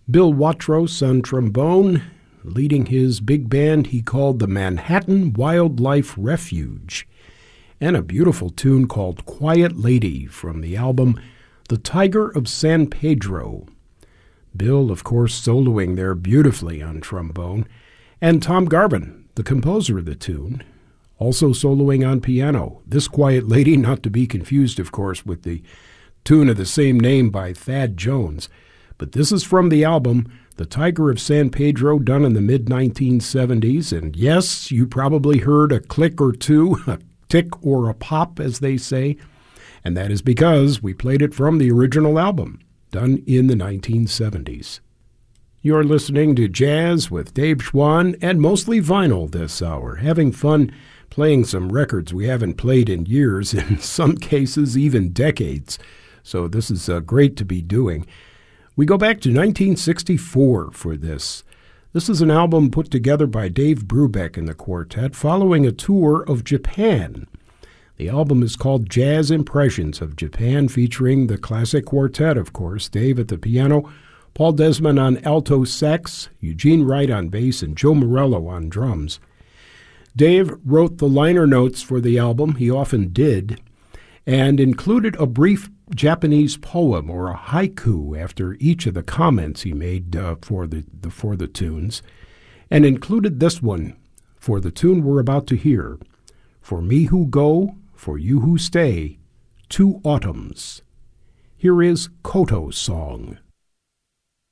Bill Watrous on trombone, leading his big band he called the Manhattan Wildlife Refuge, and a beautiful tune called Quiet Lady from the album The Tiger of San Pedro. Bill, of course, soloing there beautifully on trombone, and Tom Garvin, the composer of the tune, also soloing on piano. This Quiet Lady, not to be confused, of course, with the tune of the same name by Thad Jones. But this is from the album The Tiger of San Pedro, done in the mid-1970s. And yes, you probably heard a click or two, a tick or a pop, as they say. And that is because we played it from the original album, done in the 1970s. You're listening to Jazz with Dave Schwann, and mostly vinyl this hour, having fun playing some records we haven't played in years, in some cases even decades. So this is great to be doing. We go back to 1964 for this. This is an album put together by Dave Brubeck and the quartet following a tour of Japan. The album is called Jazz Impressions of Japan, featuring the classic quartet, of course, Dave at the piano, Paul Desmond on alto sax, Eugene Wright on bass, and Joe Morello on drums. Dave wrote the liner notes for the album, he often did, and included a brief Japanese poem or a haiku after each of the comments he made for the tunes, and included this one for the tune we're about to hear. For me who go, for you who stay, 2 autumns. Here is Koto's song.